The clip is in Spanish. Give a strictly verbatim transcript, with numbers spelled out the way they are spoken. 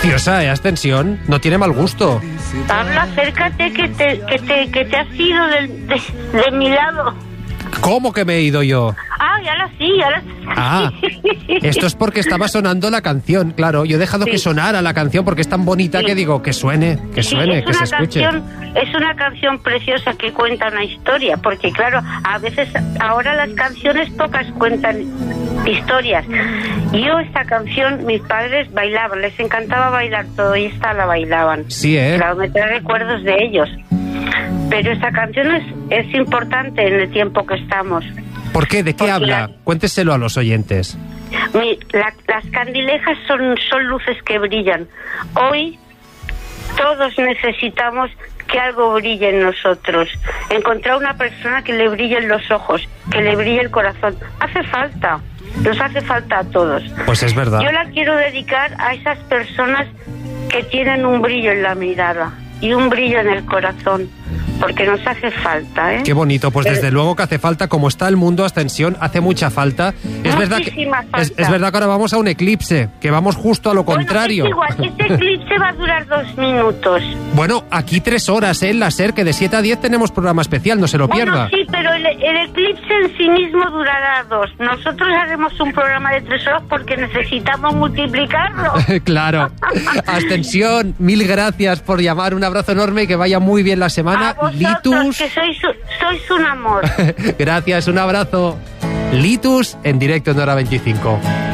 preciosa, ¿eh? Ascensión, no tiene mal gusto. Habla, acércate que te, que te, que te has ido de, de, de mi lado. ¿Cómo que me he ido yo? Ah, ya la sí, ya la sí. Ah, esto es porque estaba sonando la canción, claro. Yo he dejado sí. que sonara la canción porque es tan bonita sí. que digo, que suene, que suene, sí, que se escuche. Canción, es una canción preciosa que cuenta una historia, porque claro, a veces, ahora las canciones pocas cuentan historias. Yo esta canción, mis padres bailaban, les encantaba bailar todo y esta la bailaban. Sí, ¿eh? Claro, me trae recuerdos de ellos. Pero esta canción es, es importante en el tiempo que estamos. ¿Por qué? ¿De qué Porque habla? La... Cuénteselo a los oyentes. Mi, la, las candilejas son, son luces que brillan. Hoy todos necesitamos que algo brille en nosotros. Encontrar una persona que le brillen los ojos, que le brille el corazón. Hace falta. Nos hace falta a todos. Pues es verdad. Yo la quiero dedicar a esas personas que tienen un brillo en la mirada y un brillo en el corazón, porque nos hace falta, ¿eh? Qué bonito, pues desde Pero, luego que hace falta, como está el mundo, Ascensión, hace mucha falta. Es verdad que falta. Es, es verdad que ahora vamos a un eclipse, que vamos justo a lo bueno, contrario. Es igual, este eclipse va a durar dos minutos. Bueno, aquí tres horas, ¿eh? En la SER, que de siete a diez tenemos programa especial, no se lo pierda. Bueno, sí, pero el, el eclipse en sí mismo durará dos. Nosotros haremos un programa de tres horas porque necesitamos multiplicarlo. Claro. Ascensión, mil gracias por llamar, un abrazo enorme y que vaya muy bien la semana. A vosotros, Litus, que sois, sois un amor. Gracias, un abrazo. Litus en directo en Hora veinticinco.